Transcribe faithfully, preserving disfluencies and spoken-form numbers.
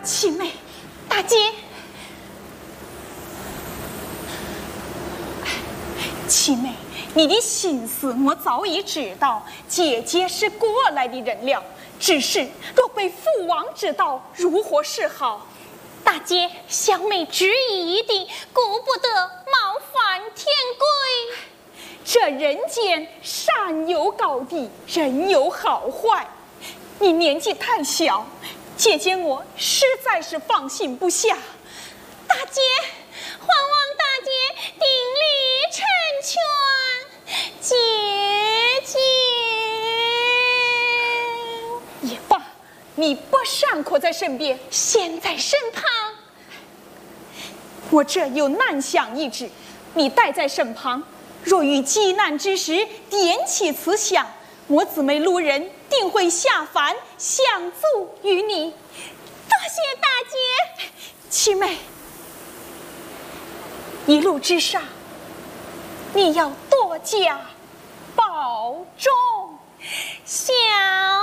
七妹，大姐，七妹，你的心思我早已知道，姐姐是过来的人了。只是若被父王知道，如何是好？ 大姐，小妹执意的，顾不得冒犯天规。 这人间善有高低，人有好坏。你年纪太小，姐姐我实在是放心不下。 大姐，还望大姐鼎力成全，姐姐。 也罢，你不尚可在身边， 现在身旁。 我这有难想一旨，你带在身旁，若遇急难之时，点起此响，我姊妹路人定会下凡相助于你。 多谢大姐。 七妹，一路之上，你要多加保重。 小